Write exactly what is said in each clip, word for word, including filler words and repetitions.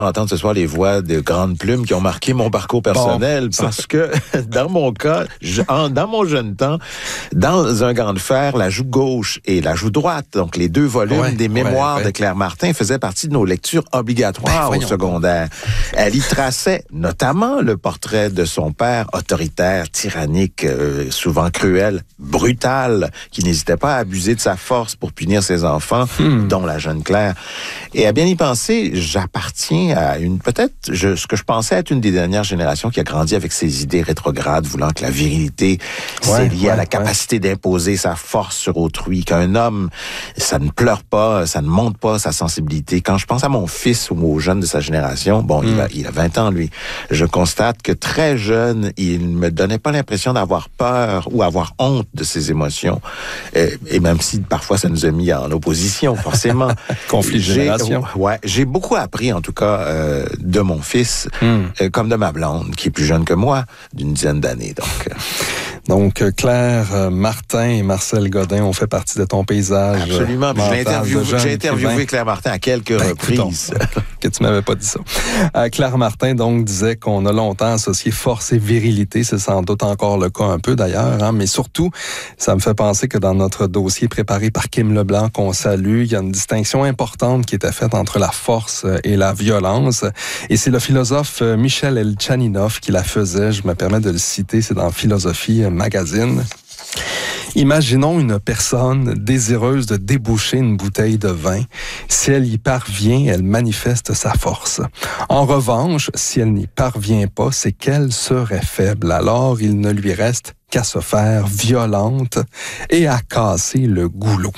entendre ce soir les voix de grandes plumes qui ont marqué mon parcours personnel bon, parce que dans mon cas, je, en, dans mon jeune temps, dans un gant de fer, la joue gauche et la joue droite, donc les deux volumes ouais, des mémoires ouais, ouais. de Claire Martin faisaient partie de nos lectures obligatoires ben, au secondaire. Elle y traçait notamment le portrait de son père autoritaire, tyrannique, euh, souvent cruel, brutal, qui n'hésitait pas à abuser de sa force pour punir ses enfants, hmm. dont la jeune Claire. Et à bien y penser, j'appartiens à une, peut-être, je, ce que je pensais être une des dernières générations qui a grandi avec ses idées rétrogrades, voulant que la virilité, ouais, c'est lié ouais, à la capacité ouais. d'imposer sa force sur autrui, qu'un homme, ça ne pleure pas, ça ne montre pas sa sensibilité. Quand je pense à mon fils ou aux jeunes de sa génération, bon, mm. il, a, il a vingt ans, lui, je constate que très jeune, il me donnait pas l'impression d'avoir peur ou avoir honte de ses émotions. Et, et même si parfois ça nous a mis en opposition, forcément. Conflit de génération. Ouais, j'ai beaucoup appris, en tout cas, Euh, de mon fils, mm. euh, comme de ma blonde, qui est plus jeune que moi, d'une dizaine d'années. Donc, euh... donc Claire euh, Martin et Marcel Godin ont fait partie de ton paysage. Absolument. J'ai interviewé, j'ai interviewé Claire Martin à quelques ben, reprises. Que tu m'avais pas dit ça. Euh, Claire Martin, donc, disait qu'on a longtemps associé force et virilité. C'est sans doute encore le cas un peu, d'ailleurs. Hein, mais surtout, ça me fait penser que dans notre dossier préparé par Kim Leblanc, qu'on salue, il y a une distinction importante qui était faite entre la force et la violence. Et c'est le philosophe Michel Elchaninov qui la faisait. Je me permets de le citer. C'est dans Philosophie Magazine. Imaginons une personne désireuse de déboucher une bouteille de vin. Si elle y parvient, elle manifeste sa force. En revanche, si elle n'y parvient pas, c'est qu'elle serait faible. Alors, il ne lui reste qu'à se faire violente et à casser le goulot.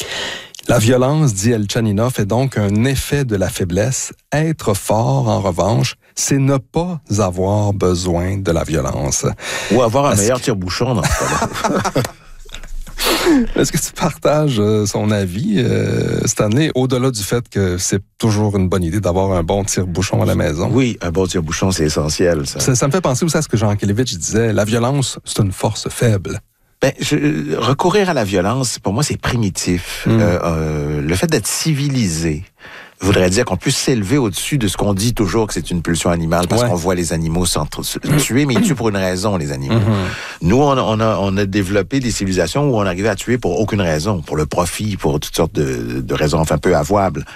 La violence, dit Elchaninov, est donc un effet de la faiblesse. Être fort, en revanche, c'est ne pas avoir besoin de la violence. Ou avoir un Est-ce meilleur que... tire-bouchon dans ce cas-là. Est-ce que tu partages euh, son avis, euh, Stanley, au-delà du fait que c'est toujours une bonne idée d'avoir un bon tire-bouchon à la maison? Oui, un bon tire-bouchon, c'est essentiel. Ça. Ça, ça me fait penser aussi à ce que Jean Kelevitch disait. La violence, c'est une force faible. Ben, je, recourir à la violence, pour moi, c'est primitif. Mmh. Euh, euh, le fait d'être civilisé voudrait dire qu'on puisse s'élever au-dessus de ce qu'on dit toujours que c'est une pulsion animale, parce ouais. qu'on voit les animaux se tuer, mais ils tuent pour une raison, les animaux. Mm-hmm. Nous, on a, on, a, on a développé des civilisations où on arrivait à tuer pour aucune raison, pour le profit, pour toutes sortes de, de raisons enfin peu avouables.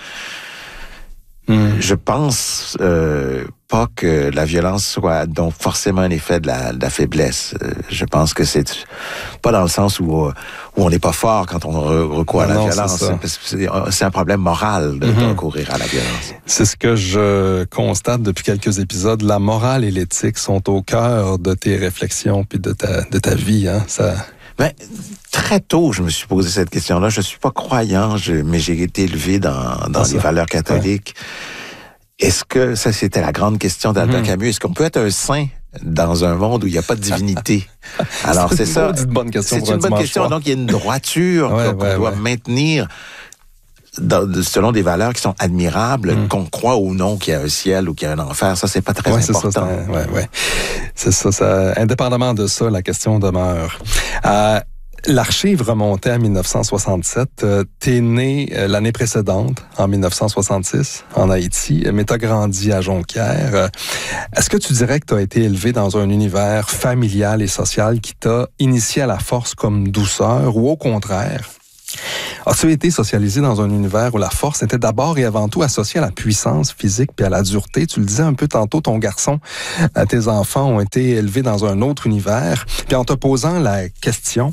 Mm. Je pense euh, pas que la violence soit donc forcément un effet de la, de la faiblesse. Euh, je pense que c'est pas dans le sens où, où on n'est pas fort quand on recourt non, à la non, violence. C'est, c'est, c'est un problème moral de, mm-hmm. de recourir à la violence. C'est ce que je constate depuis quelques épisodes. La morale et l'éthique sont au cœur de tes réflexions puis de ta, de ta vie. Hein? Ça... Ben, très tôt, je me suis posé cette question-là. Je suis pas croyant, je, mais j'ai été élevé dans, dans les valeurs catholiques. Ouais. Est-ce que, ça c'était la grande question d'Albert mmh. Camus, est-ce qu'on peut être un saint dans un monde où il n'y a pas de divinité? Alors c'est, c'est ça. C'est une bonne question. C'est une bonne question. Soir. Donc il y a une droiture ouais, qu'on ouais, doit ouais. maintenir dans, selon des valeurs qui sont admirables, mmh. qu'on croit ou non qu'il y a un ciel ou qu'il y a un enfer. Ça, c'est pas très ouais, important. C'est ça, ça, ouais, ouais. c'est ça, ça. Indépendamment de ça, la question demeure. Euh, L'archive remontait à dix-neuf cent soixante-sept. Euh, t'es né euh, l'année précédente, en dix-neuf cent soixante-six, en Haïti, mais t'as grandi à Jonquière. Euh, est-ce que tu dirais que t'as été élevé dans un univers familial et social qui t'a initié à la force comme douceur, ou au contraire, as-tu été socialisé dans un univers où la force était d'abord et avant tout associée à la puissance physique puis à la dureté? Tu le disais un peu tantôt, ton garçon, tes enfants ont été élevés dans un autre univers. Puis en te posant la question,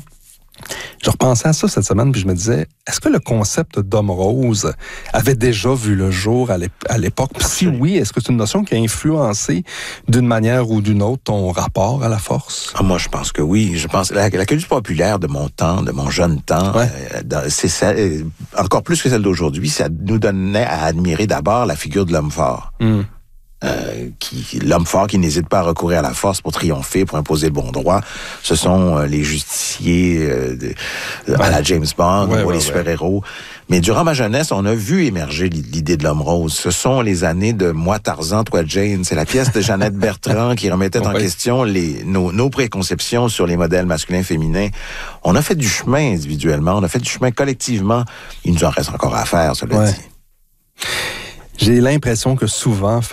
je repensais à ça cette semaine, puis je me disais, est-ce que le concept d'homme rose avait déjà vu le jour à l'époque? Puis si oui, est-ce que c'est une notion qui a influencé d'une manière ou d'une autre ton rapport à la force? Ah, moi, je pense que oui. Je pense la, la culture populaire de mon temps, de mon jeune temps, ouais. euh, c'est ça, euh, encore plus que celle d'aujourd'hui, ça nous donnait à admirer d'abord la figure de l'homme fort. Mm. Euh, qui, l'homme fort qui n'hésite pas à recourir à la force pour triompher, pour imposer le bon droit. Ce sont euh, les justiciers euh, de, ouais. à la James Bond ouais, ou ouais, les super-héros. Ouais. Mais durant ma jeunesse, on a vu émerger l'idée de l'homme rose. Ce sont les années de Moi Tarzan, toi Jane. C'est la pièce de Jeannette Bertrand qui remettait en ouais. question les, nos, nos préconceptions sur les modèles masculins féminins. On a fait du chemin individuellement, on a fait du chemin collectivement. Il nous en reste encore à faire, cela ouais. dit. J'ai l'impression que souvent,